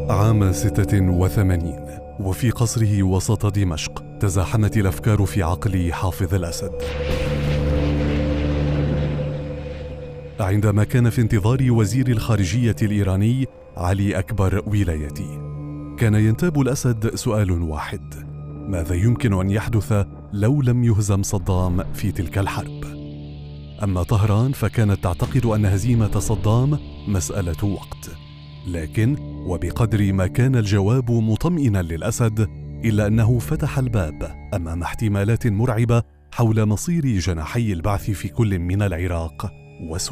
عام 86 وفي قصره وسط دمشق تزاحمت الأفكار في عقل حافظ الأسد. عندما كان في انتظار وزير الخارجية الإيراني علي أكبر ولايتي، كان ينتاب الأسد سؤال واحد: ماذا يمكن أن يحدث لو لم يهزم صدام في تلك الحرب؟ أما طهران فكانت تعتقد أن هزيمة صدام مسألة وقت، لكن وبقدر ما كان الجواب مطمئنا للأسد، إلا أنه فتح الباب أمام احتمالات مرعبة حول مصير جناحي البعث في كل من العراق وسوريا.